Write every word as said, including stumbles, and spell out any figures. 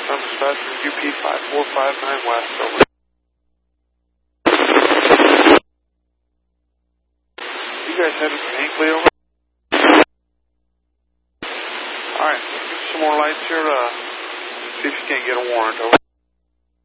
Some dispatch U P five four five nine West, over. You guys headed from Hinkley, over? Alright, let's get some more lights here, uh, see if you can't get a warrant, over.